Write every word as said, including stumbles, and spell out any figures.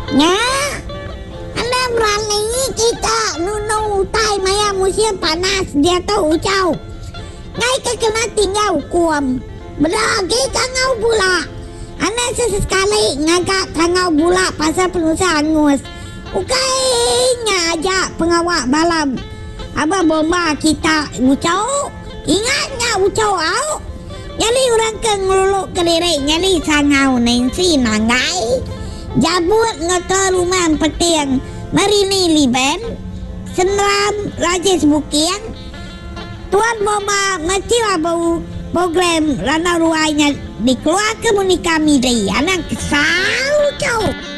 Nya, anda berani kita nunu tai maya musim panas dia tahu ucau. Ngai ke kena tinggal kuam. Beragi kangau pula. Anda sesekali ngagak kangau pula pasal pengusaha angus. Ukainya aja pengawak balam. Abah bomba kita ucau. Ingatnya ucau au. Nyali orang ke ngeluluk kelirik nyali sangau nensi nangai. Jabut ngata rumah petiang Marini Liben Senram Rajes Bukian Tuan Mama Mestilah bau program Rana Ruainya dikeluar komunikasi dari anak kesal jauh.